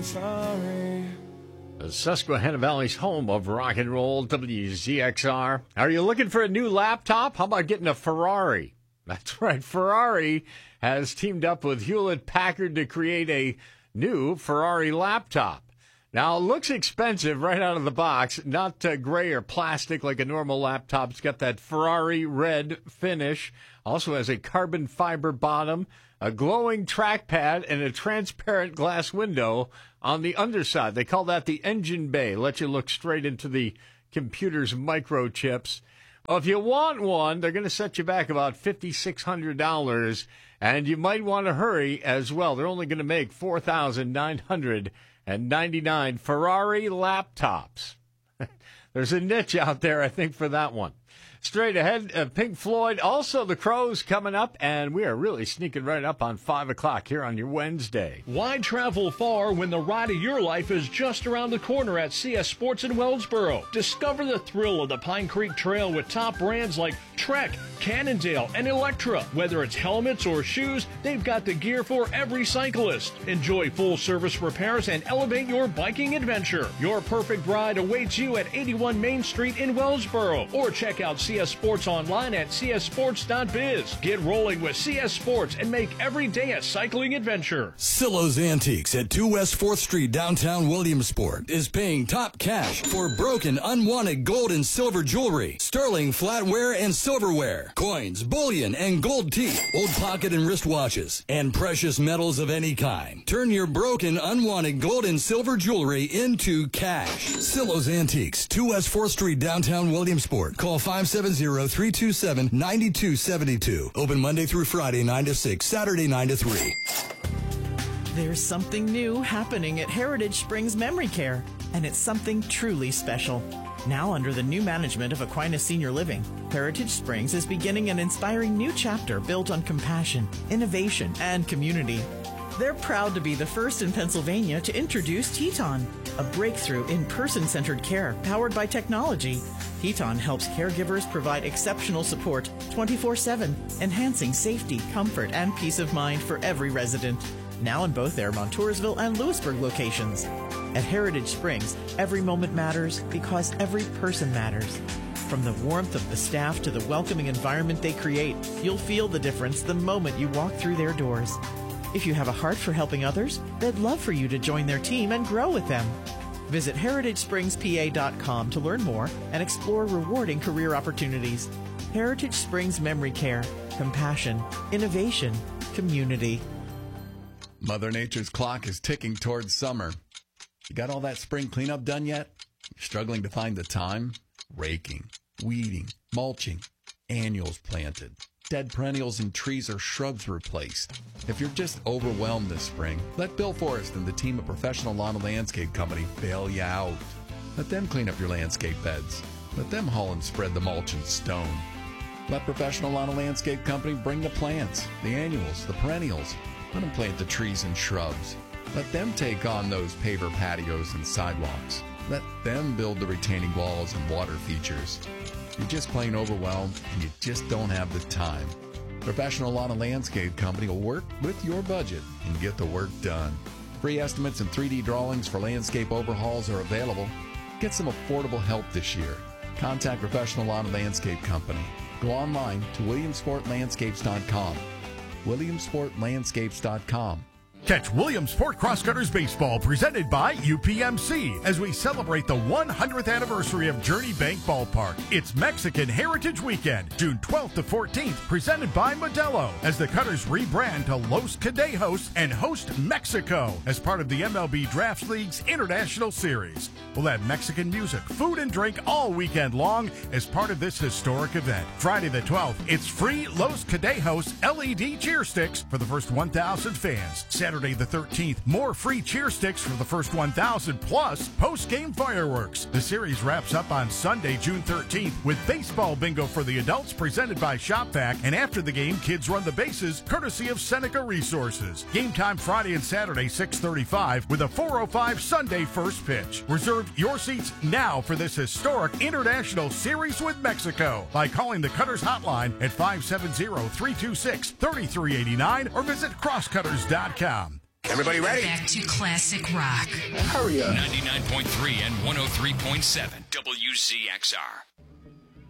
Sorry. The Susquehanna Valley's home of rock and roll, WZXR. Are you looking for a new laptop? How about getting a Ferrari? That's right, Ferrari has teamed up with Hewlett-Packard to create a new Ferrari laptop. Now, it looks expensive right out of the box, not gray or plastic like a normal laptop. It's got that Ferrari red finish, also has a carbon fiber bottom, a glowing trackpad, and a transparent glass window on the underside. They call that the engine bay. Let you look straight into the computer's microchips. Well, if you want one, they're going to set you back about $5,600, and you might want to hurry as well. They're only going to make 4,999 Ferrari laptops. There's a niche out there, I think, for that one. Straight ahead, Pink Floyd, also the Crows coming up, and we are really sneaking right up on 5 o'clock here on your Wednesday. Why travel far when the ride of your life is just around the corner at CS Sports in Wellsboro? Discover the thrill of the Pine Creek Trail with top brands like Trek, Cannondale, and Electra. Whether it's helmets or shoes, they've got the gear for every cyclist. Enjoy full-service repairs and elevate your biking adventure. Your perfect ride awaits you at 81 Main Street in Wellsboro, or check out CS Sports online at csports.biz. Get rolling with CS Sports and make every day a cycling adventure. Silo's Antiques at 2 West 4th Street, downtown Williamsport, is paying top cash for broken, unwanted gold and silver jewelry, sterling flatware and silverware, coins, bullion, and gold teeth, old pocket and wrist watches, and precious metals of any kind. Turn your broken, unwanted gold and silver jewelry into cash. Silo's Antiques, 2 West 4th Street, downtown Williamsport. Call 570-327-9272. Open Monday through Friday, 9 to 6, Saturday, 9 to 3. There's something new happening at Heritage Springs Memory Care, and it's something truly special. Now under the new management of Aquinas Senior Living, Heritage Springs is beginning an inspiring new chapter built on compassion, innovation, and community. They're proud to be the first in Pennsylvania to introduce Teton, a breakthrough in person-centered care powered by technology. Teton helps caregivers provide exceptional support 24/7, enhancing safety, comfort, and peace of mind for every resident. Now in both their Montoursville and Lewisburg locations. At Heritage Springs, every moment matters because every person matters. From the warmth of the staff to the welcoming environment they create, you'll feel the difference the moment you walk through their doors. If you have a heart for helping others, they'd love for you to join their team and grow with them. Visit heritagespringspa.com to learn more and explore rewarding career opportunities. Heritage Springs Memory Care. Compassion, innovation, community. Mother Nature's clock is ticking towards summer. You got all that spring cleanup done yet? You're struggling to find the time? Raking, weeding, mulching, annuals planted, dead perennials and trees or shrubs replaced. If you're just overwhelmed this spring, let Bill Forrest and the team of Professional Lawn and Landscape Company bail you out. Let them clean up your landscape beds. Let them haul and spread the mulch and stone. Let Professional Lawn and Landscape Company bring the plants, the annuals, the perennials. Let them plant the trees and shrubs. Let them take on those paver patios and sidewalks. Let them build the retaining walls and water features. You're just plain overwhelmed and you just don't have the time. Professional Lawn and Landscape Company will work with your budget and get the work done. Free estimates and 3D drawings for landscape overhauls are available. Get some affordable help this year. Contact Professional Lawn and Landscape Company. Go online to williamsportlandscapes.com. williamsportlandscapes.com. Catch Williamsport Crosscutters Baseball presented by UPMC as we celebrate the 100th anniversary of Journey Bank Ballpark. It's Mexican Heritage Weekend, June 12th to 14th, presented by Modelo as the Cutters rebrand to Los Cadejos and host Mexico as part of the MLB Draft League's International Series. We'll have Mexican music, food, and drink all weekend long as part of this historic event. Friday the 12th, it's free Los Cadejos LED cheer sticks for the first 1,000 fans. Saturday the 13th, more free cheer sticks for the first 1,000 plus post-game fireworks. The series wraps up on Sunday, June 13th with baseball bingo for the adults presented by ShopVac, and after the game, kids run the bases courtesy of Seneca Resources. Game time Friday and Saturday, 6:35 with a 4:05 Sunday first pitch. Reserve your seats now for this historic international series with Mexico by calling the Cutters hotline at 570-326-3389 or visit crosscutters.com. Everybody ready? Back to classic rock. Hurry up. 99.3 and 103.7 WZXR.